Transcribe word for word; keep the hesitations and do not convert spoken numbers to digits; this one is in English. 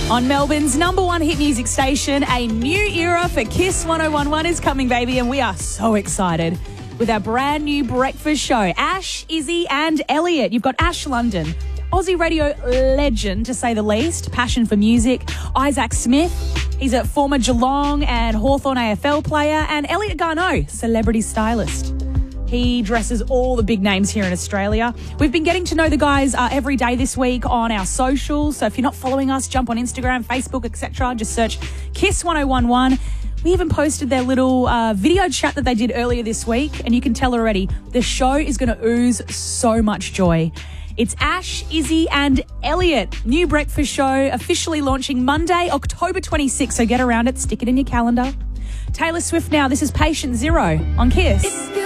On Melbourne's number one hit music station, a new era for Kiss one oh one point one is coming, baby, and we are so excited with our brand new breakfast show. Ash, Izzy and Elliot. You've got Ash London, Aussie radio legend to say the least, passion for music. Isaac Smith, he's a former Geelong and Hawthorn A F L player. And Elliot Garneau, celebrity stylist. He dresses all the big names here in Australia. We've been getting to know the guys uh, every day this week on our socials. So if you're not following us, jump on Instagram, Facebook, et cetera. Just search Kiss one oh one point one. We even posted their little uh, video chat that they did earlier this week. And you can tell already, the show is going to ooze so much joy. It's Ash, Izzy and Elliot. New breakfast show officially launching Monday, October twenty-sixth. So get around it, stick it in your calendar. Taylor Swift now. This is Patient Zero on Kiss.